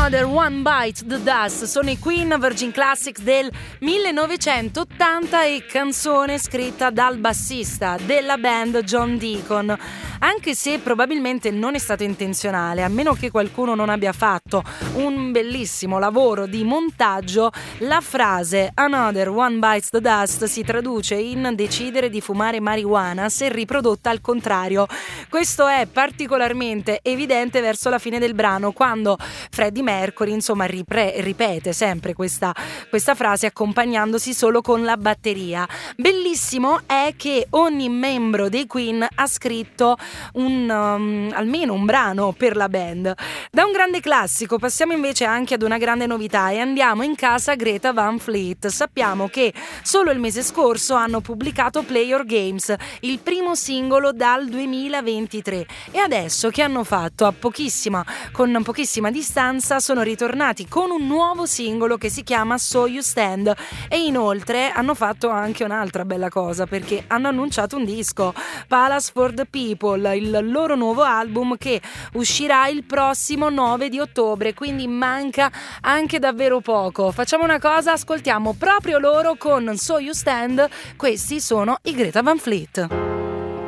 Another One Bites the Dust sono i Queen, Virgin Classics del 1980 e canzone scritta dal bassista della band John Deacon. Anche se probabilmente non è stato intenzionale, a meno che qualcuno non abbia fatto un bellissimo lavoro di montaggio, la frase Another One Bites the Dust si traduce in decidere di fumare marijuana se riprodotta al contrario. Questo è particolarmente evidente verso la fine del brano, quando Freddie Mercury insomma ripete sempre questa frase accompagnandosi solo con la batteria. Bellissimo è che ogni membro dei Queen ha scritto almeno un brano per la band. Da un grande classico passiamo invece anche ad una grande novità e andiamo in casa Greta Van Fleet. Sappiamo che solo il mese scorso hanno pubblicato Play Your Games, il primo singolo dal 2023, e adesso che hanno fatto con pochissima distanza sono ritornati con un nuovo singolo che si chiama So You Stand, e inoltre hanno fatto anche un'altra bella cosa, perché hanno annunciato un disco, Palace for the People, il loro nuovo album che uscirà il prossimo 9 di ottobre, quindi manca anche davvero poco. Facciamo una cosa, ascoltiamo proprio loro con So You Stand. Questi sono i Greta Van Fleet.